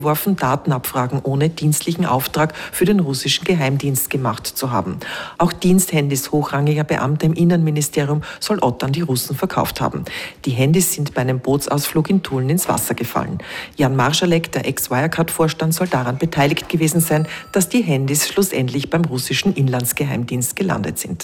vorgeworfen, Datenabfragen ohne dienstlichen Auftrag für den russischen Geheimdienst gemacht zu haben. Auch Diensthandys hochrangiger Beamter im Innenministerium soll Ott an die Russen verkauft haben. Die Handys sind bei einem Bootsausflug in Tulln ins Wasser gefallen. Jan Marschalek, der Ex-Wirecard-Vorstand, soll daran beteiligt gewesen sein, dass die Handys schlussendlich beim russischen Inlandsgeheimdienst gelandet sind.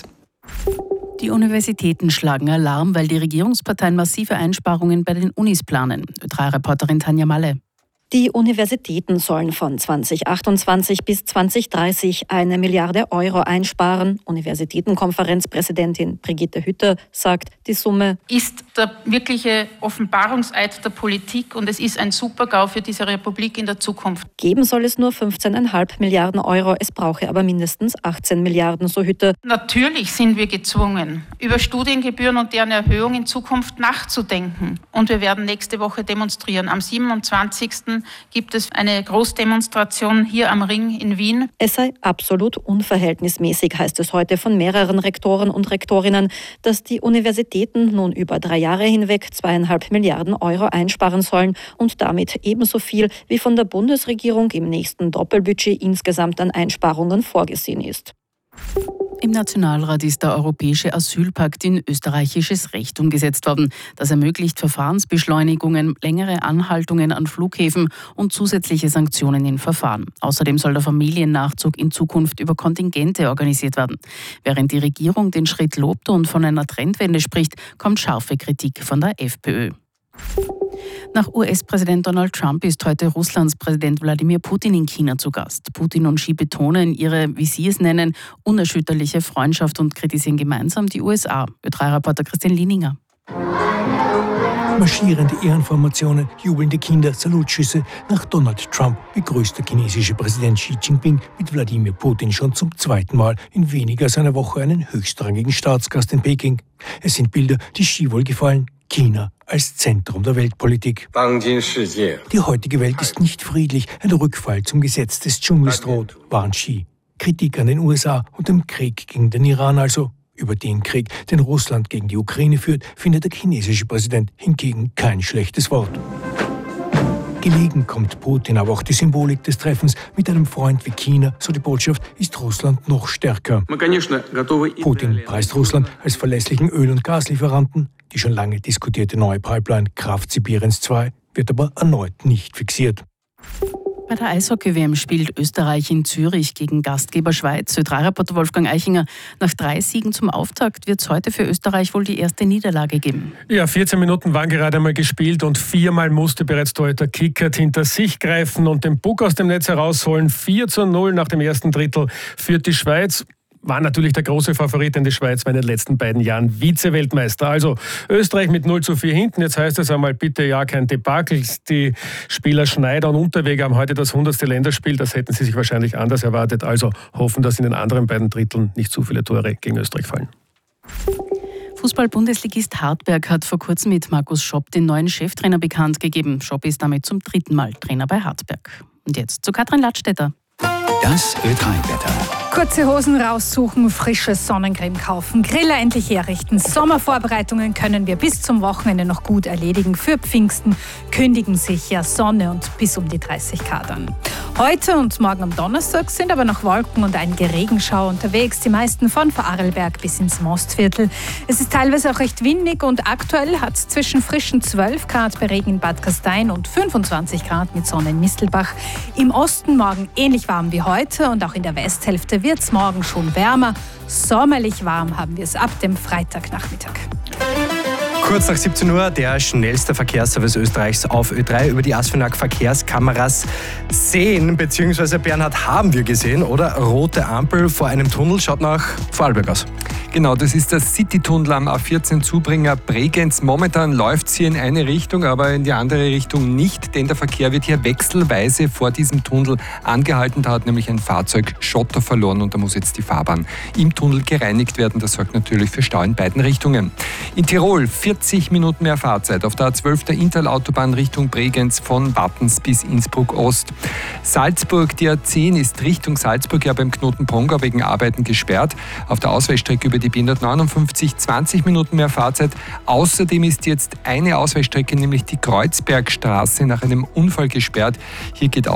Die Universitäten schlagen Alarm, weil die Regierungsparteien massive Einsparungen bei den Unis planen. Ö3-Reporterin Tanja Malle. Die Universitäten sollen von 2028 bis 2030 1 Milliarde Euro einsparen. Universitätenkonferenzpräsidentin Brigitte Hütter sagt, die Summe ist der wirkliche Offenbarungseid der Politik und es ist ein Super-GAU für diese Republik in der Zukunft. Geben soll es nur 15,5 Milliarden Euro, es brauche aber mindestens 18 Milliarden, so Hütter. Natürlich sind wir gezwungen, über Studiengebühren und deren Erhöhung in Zukunft nachzudenken. Und wir werden nächste Woche demonstrieren. Am 27. gibt es eine Großdemonstration hier am Ring in Wien. Es sei absolut unverhältnismäßig, heißt es heute von mehreren Rektoren und Rektorinnen, dass die Universitäten nun über 3 Jahre hinweg 2,5 Milliarden Euro einsparen sollen und damit ebenso viel, wie von der Bundesregierung im nächsten Doppelbudget insgesamt an Einsparungen vorgesehen ist. Im Nationalrat ist der Europäische Asylpakt in österreichisches Recht umgesetzt worden. Das ermöglicht Verfahrensbeschleunigungen, längere Anhaltungen an Flughäfen und zusätzliche Sanktionen in Verfahren. Außerdem soll der Familiennachzug in Zukunft über Kontingente organisiert werden. Während die Regierung den Schritt lobt und von einer Trendwende spricht, kommt scharfe Kritik von der FPÖ. Nach US-Präsident Donald Trump ist heute Russlands Präsident Wladimir Putin in China zu Gast. Putin und Xi betonen ihre, wie sie es nennen, unerschütterliche Freundschaft und kritisieren gemeinsam die USA. Ö3-Reporter Christian Lieninger. Marschierende Ehrenformationen, jubelnde Kinder, Salutschüsse. Nach Donald Trump begrüßt der chinesische Präsident Xi Jinping mit Wladimir Putin schon zum 2. Mal in weniger als einer Woche einen höchstrangigen Staatsgast in Peking. Es sind Bilder, die Xi wohl gefallen. China als Zentrum der Weltpolitik. Die heutige Welt ist nicht friedlich. Ein Rückfall zum Gesetz des Dschungels droht, warnt Xi. Kritik an den USA und dem Krieg gegen den Iran also. Über den Krieg, den Russland gegen die Ukraine führt, findet der chinesische Präsident hingegen kein schlechtes Wort. Gelegen kommt Putin aber auch die Symbolik des Treffens mit einem Freund wie China, so die Botschaft, ist Russland noch stärker. Putin preist Russland als verlässlichen Öl- und Gaslieferanten. Die schon lange diskutierte neue Pipeline Kraft Sibiriens 2 wird aber erneut nicht fixiert. Bei der Eishockey-WM spielt Österreich in Zürich gegen Gastgeber Schweiz. Ö3-Reporter Wolfgang Eichinger. Nach 3 Siegen zum Auftakt wird es heute für Österreich wohl die erste Niederlage geben. Ja, 14 Minuten waren gerade einmal gespielt und 4-mal musste bereits Torhüter Kickert hinter sich greifen und den Puck aus dem Netz herausholen. 4:0 nach dem ersten Drittel führt die Schweiz. War natürlich der große Favorit, denn die Schweiz war in den letzten beiden Jahren Vize-Weltmeister. Also Österreich mit 0:4 hinten. Jetzt heißt es einmal bitte ja kein Debakel. Die Spieler Schneider und Unterweger haben heute das 100. Länderspiel. Das hätten sie sich wahrscheinlich anders erwartet. Also hoffen, dass in den anderen beiden Dritteln nicht zu viele Tore gegen Österreich fallen. Fußball-Bundesligist Hartberg hat vor kurzem mit Markus Schopp den neuen Cheftrainer bekannt gegeben. Schopp ist damit zum 3. Mal Trainer bei Hartberg. Und jetzt zu Katrin Ladstätter. Das Ö3-Wetter. Kurze Hosen raussuchen, frische Sonnencreme kaufen, Griller endlich herrichten. Sommervorbereitungen können wir bis zum Wochenende noch gut erledigen. Für Pfingsten kündigen sich ja Sonne und bis um die 30 Grad an. Heute und morgen am Donnerstag sind aber noch Wolken und einige Regenschauer unterwegs. Die meisten von Vorarlberg bis ins Mostviertel. Es ist teilweise auch recht windig und aktuell hat es zwischen frischen 12 Grad bei Regen in Bad Gastein und 25 Grad mit Sonne in Mistelbach. Im Osten morgen ähnlich warm wie heute und auch in der Westhälfte wird es morgen schon wärmer. Sommerlich warm haben wir es ab dem Freitagnachmittag. Kurz nach 17 Uhr der schnellste Verkehrsservice Österreichs auf Ö3 über die ASFINAG Verkehrskameras sehen, beziehungsweise Bernhard haben wir gesehen, oder? Rote Ampel vor einem Tunnel, schaut nach Vorarlberg aus. Genau, das ist der Citytunnel am A14 Zubringer Bregenz. Momentan läuft es hier in eine Richtung, aber in die andere Richtung nicht, denn der Verkehr wird hier wechselweise vor diesem Tunnel angehalten. Da hat nämlich ein Fahrzeug Schotter verloren und da muss jetzt die Fahrbahn im Tunnel gereinigt werden. Das sorgt natürlich für Stau in beiden Richtungen. In Tirol 40 Minuten mehr Fahrzeit auf der A12 der Interlautobahn Richtung Bregenz von Wattens bis Innsbruck Ost. Salzburg, die A10 ist Richtung Salzburg ja beim Knoten Pongau wegen Arbeiten gesperrt. Auf der Ausweichstrecke über über die B159 20 Minuten mehr Fahrzeit. Außerdem ist jetzt eine Ausweichstrecke, nämlich die Kreuzbergstraße, nach einem Unfall gesperrt. Hier geht